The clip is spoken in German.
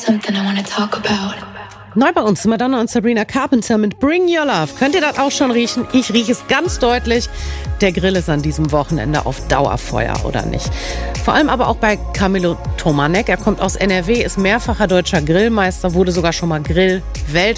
something I want to talk about. Neu bei uns Madonna und Sabrina Carpenter mit Bring Your Love. Könnt ihr das auch schon riechen? Ich rieche es ganz deutlich. Der Grill ist an diesem Wochenende auf Dauerfeuer, oder nicht? Vor allem aber auch bei Camilo Tomanek. Er kommt aus NRW, ist mehrfacher deutscher Grillmeister, wurde sogar schon mal Grill-Weltmeister.